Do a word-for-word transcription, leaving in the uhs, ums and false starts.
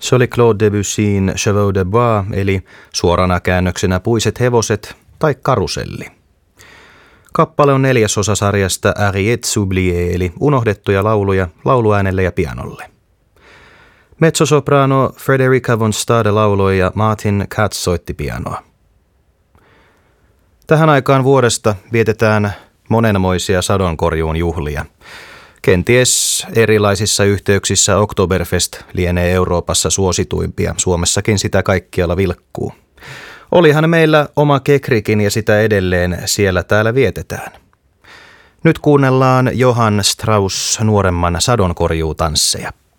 Se oli Claude Debussyn Chevaux de Bois, eli suorana käännöksenä Puiset hevoset tai Karuselli. Kappale on neljäsosa sarjasta Ariettes oubliées, eli unohdettuja lauluja lauluäänelle ja pianolle. Mezzosoprano Frederica von Stade lauloi ja Martin Katz soitti pianoa. Tähän aikaan vuodesta vietetään monenmoisia sadonkorjuun juhlia. Kenties erilaisissa yhteyksissä Oktoberfest lienee Euroopassa suosituimpia, Suomessakin sitä kaikkialla vilkkuu. Olihan meillä oma kekrikin ja sitä edelleen siellä täällä vietetään. Nyt kuunnellaan Johann Strauss nuoremman sadonkorjuutansseja.